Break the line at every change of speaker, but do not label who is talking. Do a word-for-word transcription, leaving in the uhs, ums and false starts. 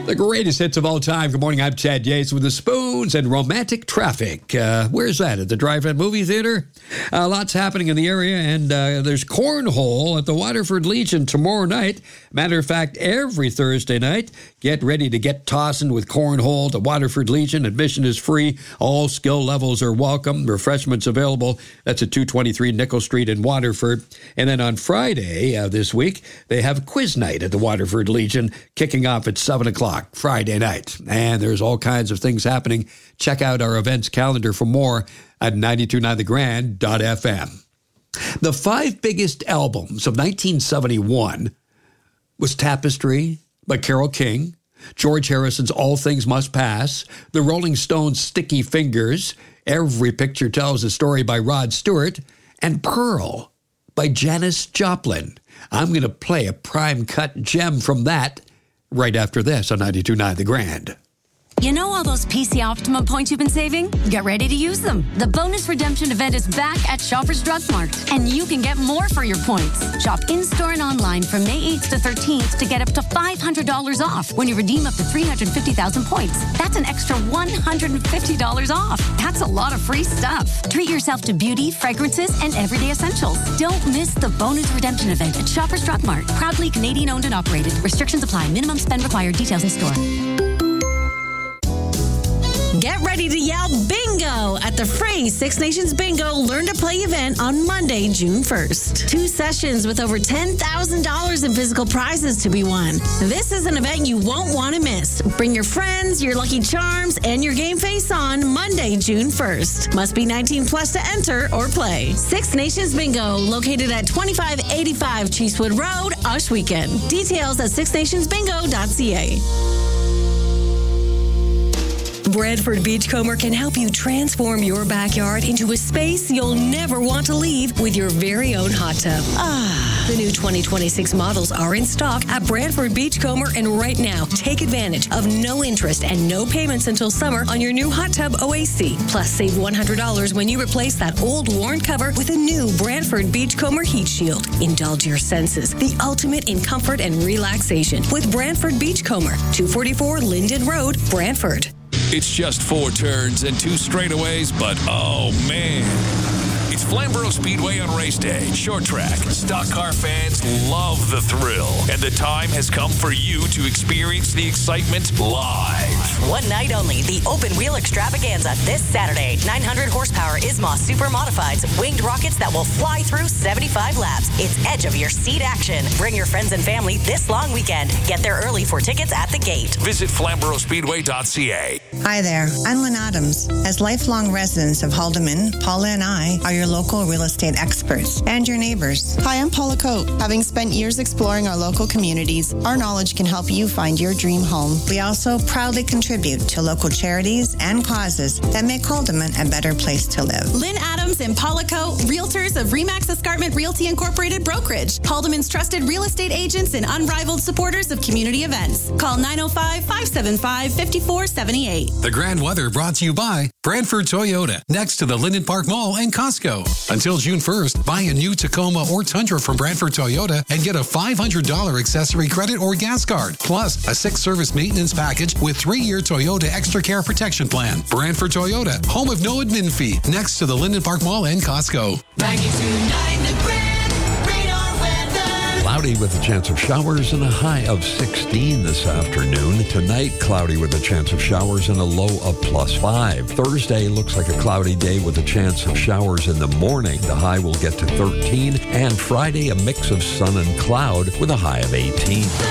The greatest hits of all time. Good morning, I'm Chad Yates with the Spoons and Romantic Traffic. Uh, where's that? At the drive-in movie theater? Uh, lots happening in the area, and uh, there's cornhole at the Waterford Legion tomorrow night. Matter of fact, every Thursday night, get ready to get tossing with cornhole. The Waterford Legion admission is free. All skill levels are welcome. Refreshments available. That's at two twenty-three Nickel Street in Waterford. And then on Friday uh, this week, they have quiz night at the Waterford Legion, kicking off at seven o'clock. Friday night. And there's all kinds of things happening. Check out our events calendar for more at nine two nine the grand dot f m. The five biggest albums of nineteen seventy-one was Tapestry by Carole King, George Harrison's All Things Must Pass, the Rolling Stones' Sticky Fingers, Every Picture Tells a Story by Rod Stewart, and Pearl by Janis Joplin. I'm going to play a prime cut gem from that right after this on ninety-two point nine The Grand.
You know all those P C Optimum points you've been saving? Get ready to use them. The bonus redemption event is back at Shoppers Drug Mart, and you can get more for your points. Shop in-store and online from May eighth to thirteenth to get up to five hundred dollars off when you redeem up to three hundred fifty thousand points. That's an extra one hundred fifty dollars off. That's a lot of free stuff. Treat yourself to beauty, fragrances, and everyday essentials. Don't miss the bonus redemption event at Shoppers Drug Mart. Proudly Canadian owned and operated. Restrictions apply. Minimum spend required. Details in store.
Get ready to yell bingo at the free Six Nations Bingo Learn to Play event on Monday, June first. Two sessions with over ten thousand dollars in physical prizes to be won. This is an event you won't want to miss. Bring your friends, your lucky charms, and your game face on Monday, June first. Must be nineteen plus to enter or play. Six Nations Bingo, located at twenty-five eighty-five Cheesewood Road, Ohsweken. Details at six nations bingo dot c a.
Brantford Beachcomber can help you transform your backyard into a space you'll never want to leave with your very own hot tub. Ah, the new twenty twenty-six models are in stock at Brantford Beachcomber, and right now, take advantage of no interest and no payments until summer on your new hot tub O A C. Plus, save one hundred dollars when you replace that old worn cover with a new Brantford Beachcomber Heat Shield. Indulge your senses, the ultimate in comfort and relaxation with Brantford Beachcomber, two forty-four Linden Road, Brantford.
It's just four turns and two straightaways, but oh man. It's Flamborough Speedway on race day. Short track. Stock car fans love the thrill. And the time has come for you to experience the excitement live.
One night only, the open wheel extravaganza this Saturday. nine hundred horsepower Ismos Super Modifieds, winged rockets that will fly through seventy-five laps. It's edge of your seat action. Bring your friends and family this long weekend. Get there early for tickets at the gate.
Visit flamborough speedway dot c a.
Hi there, I'm Lynn Adams. As lifelong residents of Haldeman, Paula and I are your local real estate experts and your neighbors.
Hi, I'm Paula Coate. Having spent years exploring our local communities, our knowledge can help you find your dream home.
We also proudly contribute to local charities and causes that make Haldeman a better place to live.
Lynn Adams and Paula Coate, realtors of Remax Escarpment Realty Incorporated Brokerage, Haldeman's trusted real estate agents and unrivaled supporters of community events. Call nine oh five, five seven five, five four seven eight.
The Grand Weather brought to you by Brantford Toyota, next to the Linden Park Mall and Costco. Until June first, buy a new Tacoma or Tundra from Brantford Toyota and get a five hundred dollars accessory credit or gas card, plus a six-service maintenance package with three-year Toyota Extra Care Protection Plan. Brantford Toyota, home of no admin fee, next to the Linden Park Mall and Costco.
ninety-two point nine The Grand, radar weather.
Cloudy with a chance of showers and a high of sixteen this afternoon. Tonight, cloudy with a chance of showers and a low of plus five. Thursday looks like a cloudy day with a chance of showers in the morning. The high will get to thirteen. And Friday, a mix of sun and cloud with a high of eighteen.